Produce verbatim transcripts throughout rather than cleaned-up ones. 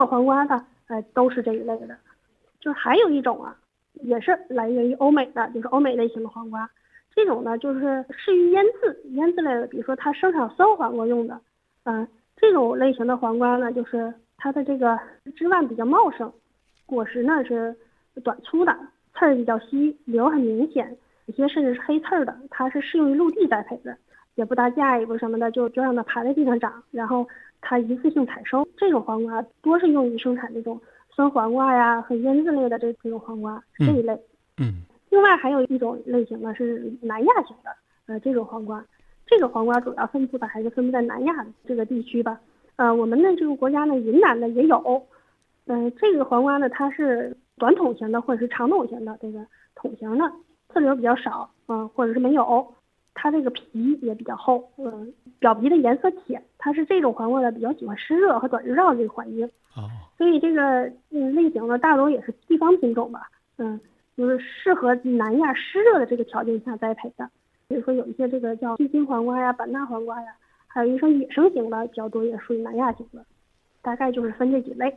黄瓜的，呃，都是这一类的。就还有一种啊，也是来源于欧美的，就是欧美类型的黄瓜。这种呢，就是适于腌制腌制类的，比如说它生产酸黄瓜用的，嗯、呃，这种类型的黄瓜呢，就是它的这个枝蔓比较茂盛，果实呢是短粗的，刺儿比较细，瘤很明显，有些甚至是黑刺儿的。它是适用于陆地栽培的，也不搭架也不什么的，就就让它盘在地上长，然后它一次性采收。这种黄瓜多是用于生产这种酸黄瓜呀和腌制类的这这种黄瓜，是这一类。 嗯。嗯， 另外还有一种类型呢是南亚型的，呃，这种黄瓜，这个黄瓜主要分布的还是分布在南亚这个地区吧。呃，我们的这个国家呢，云南的也有。呃，这个黄瓜呢，它是短筒型的或者是长筒型的，这个筒型的刺瘤比较少，嗯、呃，或者是没有。它这个皮也比较厚，嗯、呃，表皮的颜色浅。它是这种黄瓜呢，比较喜欢湿热和短日照这个环境。 哦， 所以这个嗯类型呢，大多也是地方品种吧，嗯，就是适合南亚湿热的这个条件下栽培的。比如说有一些这个叫金星黄瓜呀、版纳黄瓜呀，还有一种野生型的较多，也属于南亚型的。大概就是分这几类。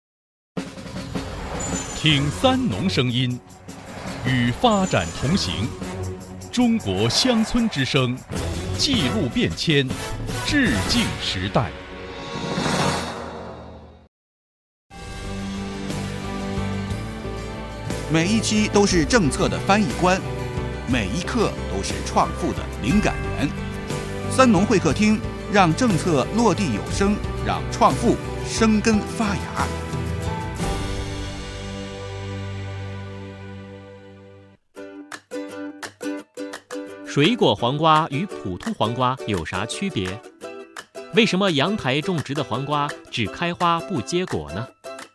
听三农声音，与发展同行。中国乡村之声，记录变迁，致敬时代。 每一期都是政策的翻译官，每一刻都是创富的灵感源。三农会客厅，让政策落地有声，让创富生根发芽。 水果黄瓜与普通黄瓜有啥区别？为什么阳台种植的黄瓜只开花不结果呢？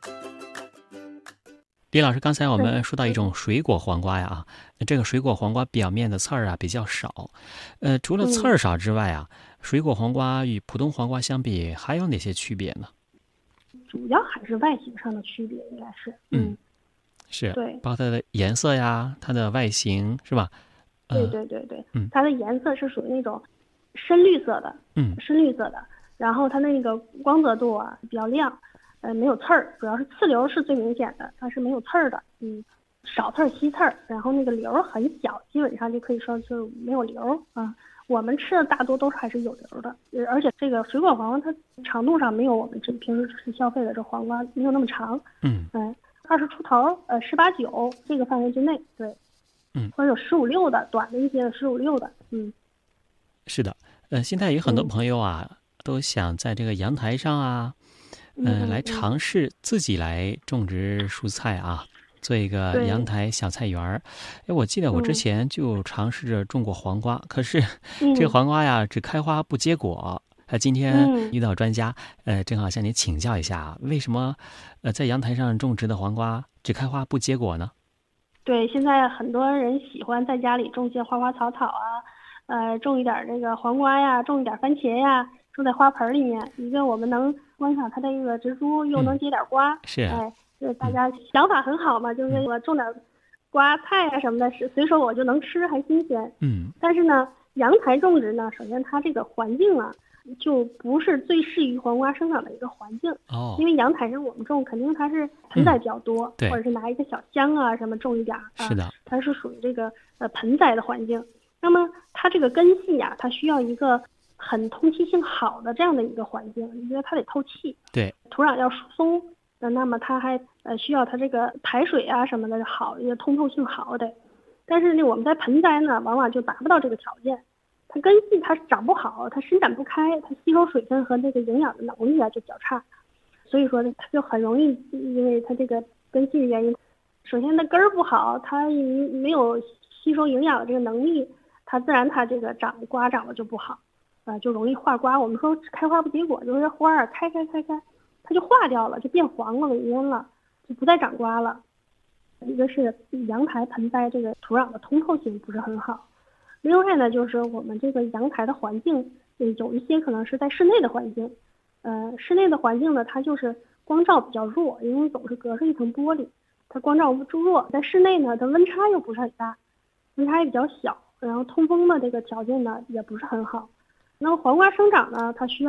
李老师，刚才我们说到一种水果黄瓜呀，啊，这个水果黄瓜表面的刺儿啊比较少，呃，除了刺儿少之外啊，水果黄瓜与普通黄瓜相比还有哪些区别呢？ 主要还是外形上的区别，应该是，嗯， 嗯是， 对， 包括它的颜色呀，它的外形是吧？ 对对对对， 嗯， 它的颜色是属于那种深绿色的， 嗯， 深绿色的，然后它那个光泽度啊比较亮，呃，没有刺儿，主要是刺瘤是最明显的，它是没有刺儿的，嗯，少刺儿稀刺儿，然后那个瘤很小，基本上就可以说就没有瘤啊。我们吃的大多都是还是有瘤的，而且这个水果黄瓜它长度上没有我们这平时吃消费的这黄瓜没有那么长， 嗯， 嗯，二十出头，呃，十八九这个范围之内，对。 嗯， 或者有十五六的，短的一些的十五六的，嗯， 是的，呃，现在有很多朋友啊，嗯、都想在这个阳台上啊，呃、嗯，来尝试自己来种植蔬菜啊，做一个阳台小菜园儿。哎，我记得我之前就尝试着种过黄瓜，嗯、可是这个黄瓜呀，只开花不结果。呃，今天遇到专家，呃，正好向你请教一下，为什么呃在阳台上种植的黄瓜只开花不结果呢？ 对，现在很多人喜欢在家里种些花花草草啊，呃，种一点这个黄瓜呀，种一点番茄呀，种在花盆里面。一个我们能观赏它的这个植株，又能结点瓜。 嗯、是、啊， 哎，这大家想法很好嘛，嗯、就是我种点瓜菜啊什么的，是随手我就能吃，还新鲜。 嗯。 但是呢，阳台种植呢，首先它这个环境啊，就不是最适宜黄瓜生长的一个环境哦， 因为阳台上我们种肯定它是盆栽比较多， 嗯、对， 或者是拿一个小箱啊什么种一点啊， 是的， 它是属于这个呃盆栽的环境。那么它这个根系呀、啊，它需要一个很通气性好的这样的一个环境，因为它得透气， 对， 土壤要疏松，那么它还呃需要它这个排水啊什么的好，一个通透性好的。但是呢，我们在盆栽呢，往往就达不到这个条件。它根系它长不好，它伸展不开，它吸收水分和这个营养的能力啊就比较差，所以说呢，它就很容易因为它这个根系的原因，首先它根儿不好，它没有吸收营养的这个能力，它自然它这个长瓜长得就不好，啊、呃，就容易化瓜。我们说开花不结果，就是花儿开开开开，它就化掉了，就变黄了、萎蔫了，就不再长瓜了。一个是阳台盆栽这个土壤的通透性不是很好。另外呢，就是我们这个阳台的环境，有一些可能是在室内的环境，呃，室内的环境呢，它就是光照比较弱，因为总是隔着一层玻璃，它光照不弱。在室内呢，它温差又不是很大，温差也比较小，然后通风的这个条件呢也不是很好。那么黄瓜生长呢，它需要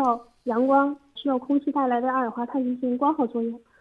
阳光需要空气带来的二氧化碳进行光合作用，